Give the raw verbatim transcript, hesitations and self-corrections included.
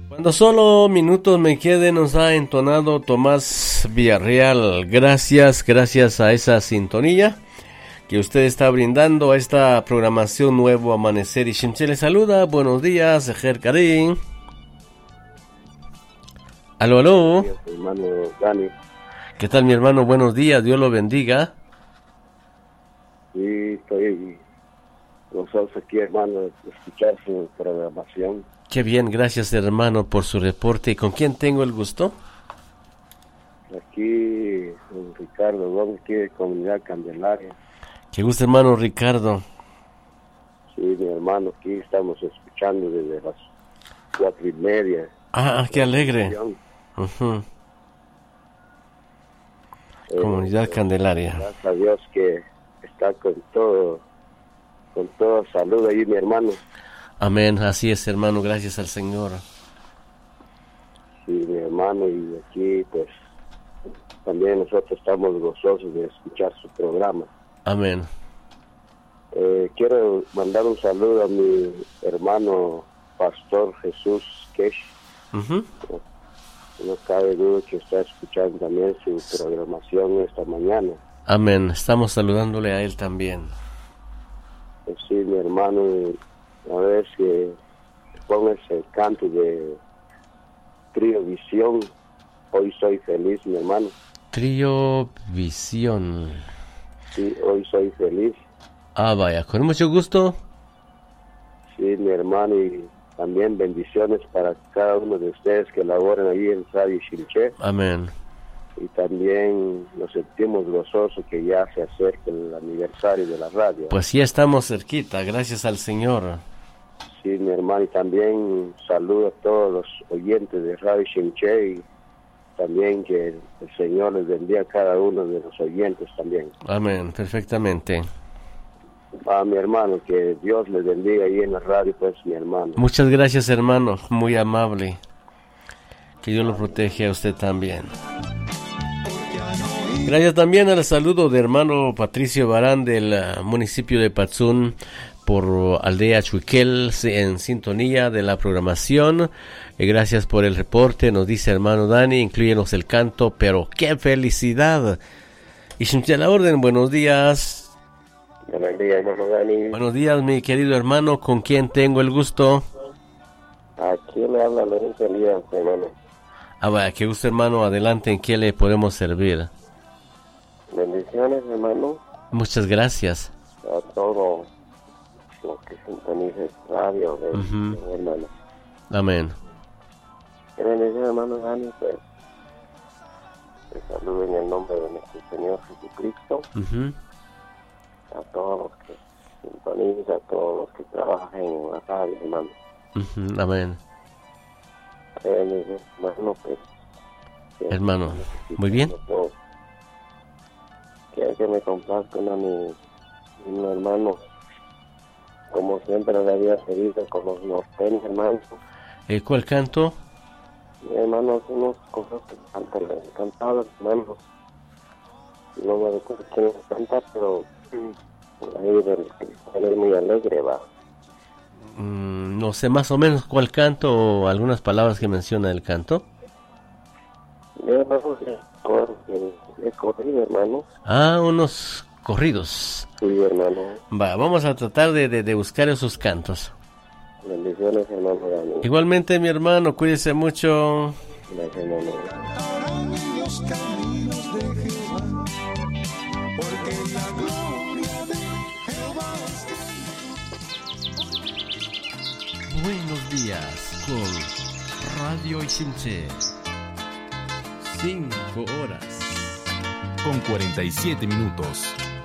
Cuando solo minutos me queden, nos ha entonado Tomás Villarreal. Gracias, gracias a esa sintonía que usted está brindando a esta programación Nuevo Amanecer. Y Shimche le saluda. Buenos días, Ejer Karim. Aló, aló. Buenos días, hermano Dani. ¿Qué tal, mi hermano? Buenos días, Dios lo bendiga. Sí, estoy gozoso aquí, hermano, de escuchar su programación. Qué bien, gracias, hermano, por su reporte. ¿Y con quién tengo el gusto? Aquí, con Ricardo Gómez, aquí de Comunidad Candelaria. Qué gusto, hermano Ricardo. Sí, mi hermano, aquí estamos escuchando desde las cuatro y media. Ah, qué alegre. Uh-huh. Eh, Comunidad eh, Candelaria. Gracias a Dios que está con todo, con todo salud ahí, mi hermano. Amén, así es, hermano, gracias al Señor. Sí, mi hermano, y aquí pues también nosotros estamos gozosos de escuchar su programa. Amén. Eh, quiero mandar un saludo a mi hermano Pastor Jesús Kesh. Uh-huh. No, no cabe duda que está escuchando también su programación esta mañana. Amén, estamos saludándole a él también. Pues sí, mi hermano, a ver si pongas el canto de Trío Visión. Hoy soy feliz, mi hermano. Trío Visión. Sí, hoy soy feliz. Ah, vaya, con mucho gusto. Sí, mi hermano, y también bendiciones para cada uno de ustedes que laboran ahí en Radio Shimche. Amén. Y también nos sentimos gozosos que ya se acerca el aniversario de la radio. Pues ya estamos cerquita, gracias al Señor. Sí, mi hermano, y también saludo a todos los oyentes de Radio Shimche y también que el Señor les bendiga a cada uno de los oyentes también. Amén, perfectamente. A mi hermano, que Dios les bendiga ahí en la radio, pues, mi hermano. Muchas gracias, hermano, muy amable. Que Dios lo protege a usted también. Gracias también al saludo de hermano Patricio Barán del uh, municipio de Patzún por Aldea Chuiquel en sintonía de la programación. Eh, gracias por el reporte, nos dice hermano Dani, incluyenos el canto, pero ¡qué felicidad! Y sin la orden, buenos días. Buenos días, hermano Dani. Buenos días, mi querido hermano, ¿con quién tengo el gusto? Aquí le habla Lorenzo Elías, hermano. Ah, vaya, qué gusto, hermano, adelante, ¿en qué le podemos servir? Bendiciones, hermano. Muchas gracias. A todo lo que sintoniza el radio, de, Uh-huh. hermano. Amén. Que bendición, hermano Dani, pues. Te saludo en el nombre de nuestro Señor Jesucristo. Uh-huh. A todos los que sintonizan, a todos los que trabajan en la radio, hermano. Uh-huh. Amén. Que bendición, hermano, pues. Que Hermano, muy bien. todos. Quiero que me compartan a mi, mi hermano, como siempre le había pedido con los norteños, hermano. Eh, ¿Cuál canto? Mi hermano hace unas cosas que cantan, le encantaba los hermanos. No me recuerdo quién canta, pero ahí él es muy alegre, va. Mm, no sé más o menos cuál canto o algunas palabras que menciona el canto. Mi hermano es corrido, hermano. Ah, unos corridos. Sí, hermano. Va, vamos a tratar de, de, de buscar esos cantos. Bendiciones, hermano Dani. Igualmente, mi hermano, cuídese mucho. Gracias, hermano. Los caminos de Jehová, porque la gloria de Jehová está. Buenos días con Radio Shimche. Cinco horas. Con cuarenta y siete minutos.